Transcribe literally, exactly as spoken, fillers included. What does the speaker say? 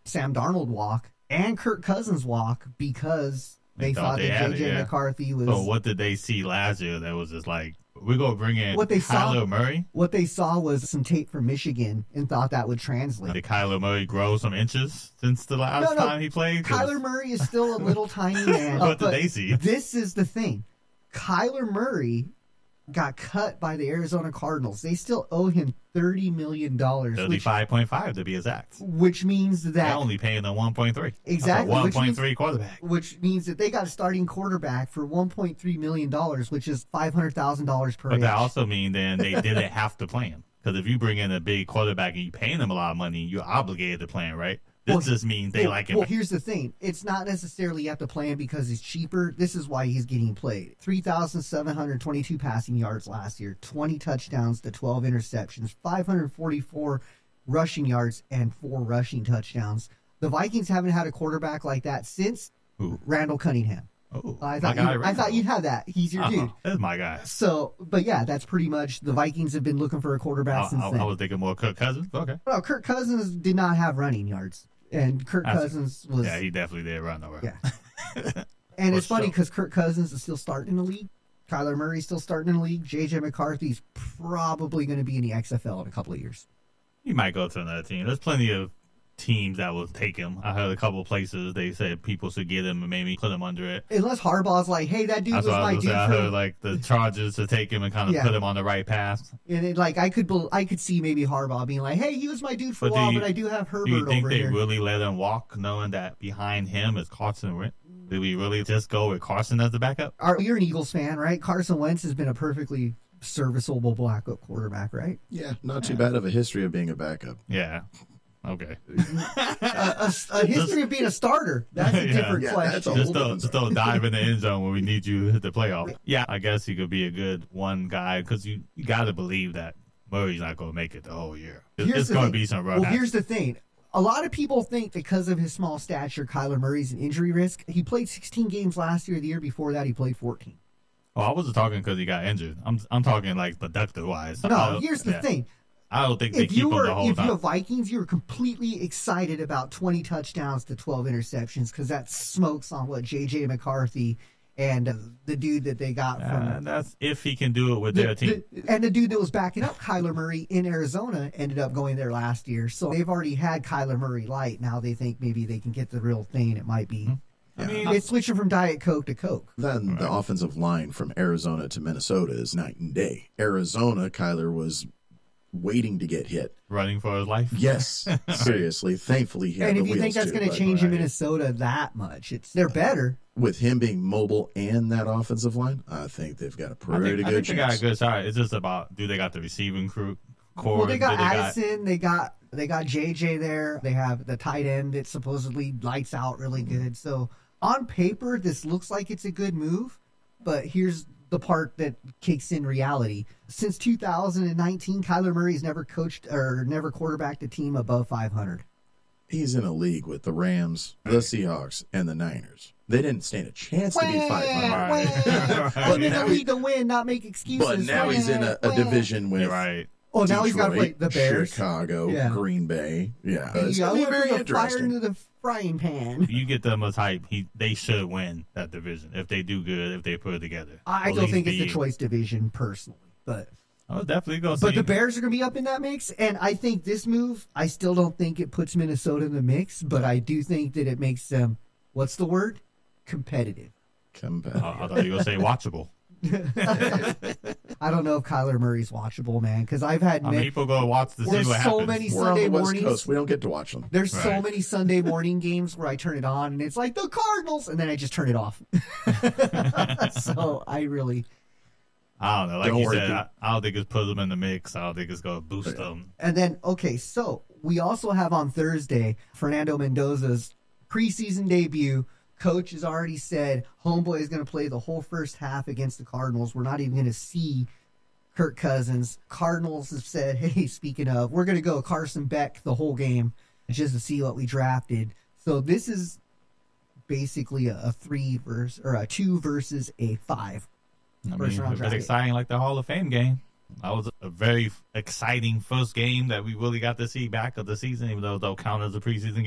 Sam Darnold walk and Kirk Cousins walk because they, they thought, thought they that J J yeah. McCarthy was. So what did they see last year that was just like, we're going to bring in what they Kyler saw, Murray? What they saw was some tape from Michigan and thought that would translate. Did Kyler Murray grow some inches since the last no, no. time he played? Kyler Murray is still a little tiny man. What did they see? This is the thing. Kyler Murray got cut by the Arizona Cardinals. They still owe him thirty million dollars. thirty-five point five to be exact. Which means that... They're only paying them one point three. Exactly. one point three quarterback. Which means that they got a starting quarterback for one point three million dollars, which is five hundred thousand dollars per But age. that also means then they didn't have to play him. Because if you bring in a big quarterback and you paying them a lot of money, you're obligated to play him, right? This well, just means they well, like him. Well, here's the thing. It's not necessarily you have to play him because he's cheaper. This is why he's getting played. three thousand seven hundred twenty-two passing yards last year, twenty touchdowns to twelve interceptions, five hundred forty-four rushing yards, and four rushing touchdowns. The Vikings haven't had a quarterback like that since Ooh. Randall Cunningham. Oh, I thought, you, I thought you'd have that. He's your uh-huh. dude. That's my guy. So, but yeah, that's pretty much the Vikings have been looking for a quarterback I, since I, then. I was thinking more Kirk Cousins. Okay. Well, Kirk Cousins did not have running yards. And Kirk That's, Cousins was... Yeah, he definitely did run over. Yeah. And it's funny because Kirk Cousins is still starting in the league. Kyler Murray's still starting in the league. J J McCarthy's probably going to be in the X F L in a couple of years. He might go to another team. There's plenty of teams that will take him. I heard a couple of places they said people should get him and maybe put him under it. Unless Harbaugh's like, hey, that dude That's was what my I was dude. I For... heard like the Chargers to take him and kind of Yeah. put him on the right path. And it, like I could, I could see maybe Harbaugh being like, hey, he was my dude for But a while, do you- but I do have Herbert Do you think over they here. really let him walk knowing that behind him is Carson Wentz? Did we really just go with Carson as the backup? Are, you're an Eagles fan, right? Carson Wentz has been a perfectly serviceable backup quarterback, right? Yeah, not too bad of a history of being a backup. Yeah. Okay. a, a, a history of being a starter. That's a Yeah. different Yeah, question. that's a Just whole don't, just don't dive in the end zone when we need you to hit the playoff. Yeah, I guess he could be a good one guy because you, you got to believe that Murray's not going to make it the whole year. It's, Here's it's the going to thing. be some rough. Well, here's the thing. A lot of people think because of his small stature, Kyler Murray's an injury risk. He played sixteen games last year. The year before that, he played fourteen. Oh, I wasn't talking because he got injured. I'm I'm talking like productive wise. No, here's the yeah. thing. I don't think they If keep you him were, the whole if time. you're Vikings, you were completely excited about twenty touchdowns to twelve interceptions because that smokes on what J J McCarthy and uh, the dude that they got from Uh, that's if he can do it with the, their team. the- and the dude that was backing up Kyler Murray in Arizona ended up going there last year. So they've already had Kyler Murray light. Now they think maybe they can get the real thing. It might be. I mean, It's switching from Diet Coke to Coke. Then the offensive line from Arizona to Minnesota is night and day. Arizona, Kyler was waiting to get hit. running for his life. Yes, seriously. Thankfully, he had And the if you think wheels that's too, going to but change in right. Minnesota that much, it's they're better. with him being mobile and that offensive line, I think they've got a I pretty think, I good think they got a chance. good shot. It's just about do they got the receiving crew core? Well, they got Do they Addison, they got they got J J there. They have the tight end that supposedly lights out really good. So on paper, this looks like it's a good move. But here's the part that kicks in reality. Since two thousand nineteen, Kyler Murray's never coached or never quarterbacked a team above five hundred. He's in a league with the Rams, the Seahawks, and the Niners. They didn't stand a chance to be five hundred. I'm in now the he- league to win, not make excuses. But now he's in a, a Wah. division with You're right. Oh, now he's got to play Detroit, the Bears. Chicago, Yeah. Green Bay. Yeah, You it's got going to to be very put the fire interesting. into the frying pan. You get them a type. He they should win that division if they do good. If they put it together. I At don't least think it's be- the choice division personally, but Oh, definitely go. but see. the Bears are going to be up in that mix, and I think this move, I still don't think it puts Minnesota in the mix, but I do think that it makes them, what's the word? Competitive. Competitive. Uh, I thought you were gonna say watchable. I don't know if Kyler Murray's watchable, man, because I've had I mean, many, people go watch to see There's what so happens. many We're on Sunday the West mornings. Coast. We don't get to watch them. there's so Right. many Sunday morning games where I turn it on and it's like the Cardinals, and then I just turn it off. So I really, I don't know. Like Don't you worry, said, dude. I, I don't think it's put them in the mix. I don't think it's gonna boost them. and then, okay, so we also have on Thursday, Fernando Mendoza's preseason debut. Coach has already said Homeboy is going to play the whole first half against the Cardinals. We're not even going to see Kirk Cousins. Cardinals have said, hey, speaking of, we're going to go Carson Beck the whole game just to see what we drafted. So this is basically a, a three versus or a two versus a five. I First mean, round it's draft. exciting like the Hall of Fame game. That was a very exciting first game that we really got to see back of the season, even though it don't count as a preseason game.